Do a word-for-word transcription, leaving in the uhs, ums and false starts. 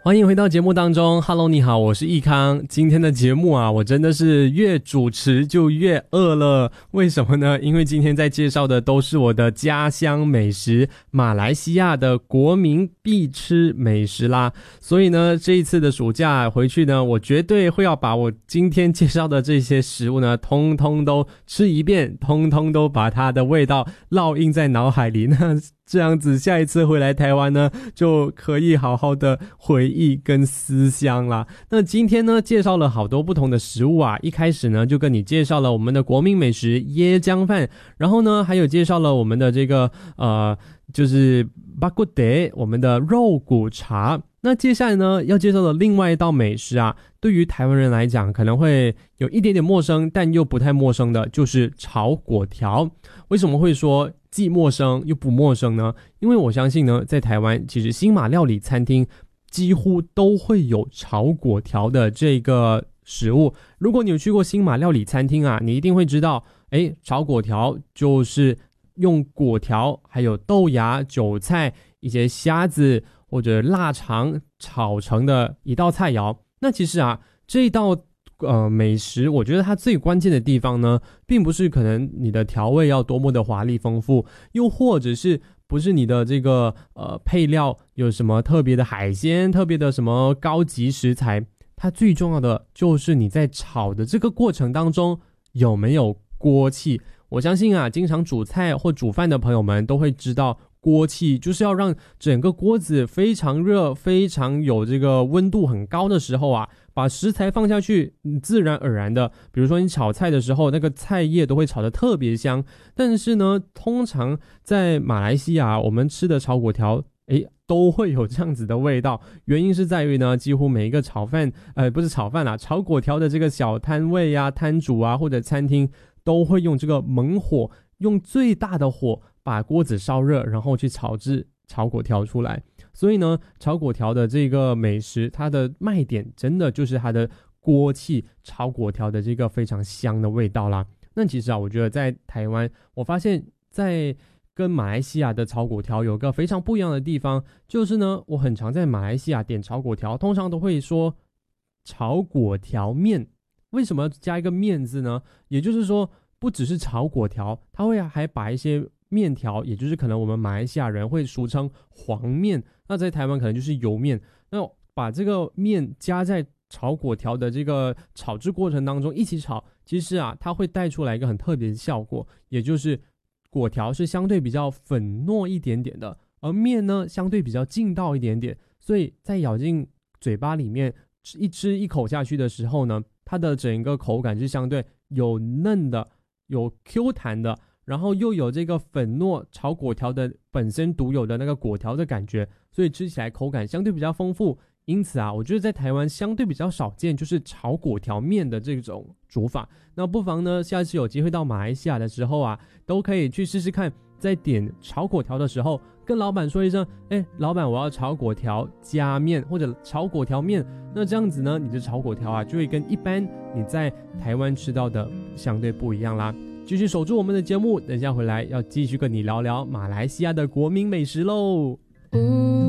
欢迎回到节目当中 Hello 你好，我是易康。今天的节目啊，我真的是越主持就越饿了。为什么呢？因为今天在介绍的都是我的家乡美食，马来西亚的国民必吃美食啦。所以呢，这一次的暑假回去呢，我绝对会要把我今天介绍的这些食物呢，通通都吃一遍，通通都把它的味道烙印在脑海里。那这样子下一次回来台湾呢，就可以好好的回忆跟思乡啦。那今天呢，介绍了好多不同的食物啊，一开始呢就跟你介绍了我们的国民美食椰浆饭，然后呢还有介绍了我们的这个呃就是巴古德，我们的肉骨茶。那接下来呢要介绍的另外一道美食啊，对于台湾人来讲可能会有一点点陌生，但又不太陌生的，就是炒粿条。为什么会说既陌生又不陌生呢？因为我相信呢，在台湾其实新马料理餐厅几乎都会有炒粿条的这个食物。如果你有去过新马料理餐厅啊，你一定会知道，诶，炒粿条就是用粿条还有豆芽、韭菜、一些虾子或者腊肠炒成的一道菜肴。那其实啊，这一道呃美食，我觉得它最关键的地方呢，并不是可能你的调味要多么的华丽丰富，又或者是不是你的这个呃配料有什么特别的海鲜、特别的什么高级食材，它最重要的就是你在炒的这个过程当中有没有锅气。我相信啊，经常煮菜或煮饭的朋友们都会知道，锅气就是要让整个锅子非常热，非常有这个温度很高的时候啊，把食材放下去，自然而然的，比如说你炒菜的时候，那个菜叶都会炒得特别香。但是呢，通常在马来西亚我们吃的炒粿条诶都会有这样子的味道，原因是在于呢，几乎每一个炒饭呃不是炒饭啦，炒粿条的这个小摊位啊、摊主啊或者餐厅都会用这个猛火，用最大的火把锅子烧热，然后去炒制炒粿条出来。所以呢，炒粿条的这个美食，它的卖点真的就是它的锅气，炒粿条的这个非常香的味道啦。那其实啊，我觉得在台湾，我发现在跟马来西亚的炒粿条有个非常不一样的地方，就是呢，我很常在马来西亚点炒粿条，通常都会说炒粿条面。为什么要加一个面字呢？也就是说，不只是炒粿条，它会还把一些面条，也就是可能我们马来西亚人会俗称黄面，那在台湾可能就是油面，那把这个面加在炒粿条的这个炒制过程当中一起炒，其实啊，它会带出来一个很特别的效果，也就是粿条是相对比较粉糯一点点的，而面呢相对比较劲道一点点，所以在咬进嘴巴里面一吃一口下去的时候呢，它的整个口感是相对有嫩的，有 Q 弹的，然后又有这个粉糯炒粿条的本身独有的那个粿条的感觉，所以吃起来口感相对比较丰富。因此啊，我觉得在台湾相对比较少见就是炒粿条面的这种煮法。那不妨呢，下次有机会到马来西亚的时候啊，都可以去试试看，在点炒粿条的时候跟老板说一声，哎，老板我要炒粿条加面，或者炒粿条面。那这样子呢，你的炒粿条啊就会跟一般你在台湾吃到的相对不一样啦。继续守住我们的节目，等一下回来要继续跟你聊聊马来西亚的国民美食喽。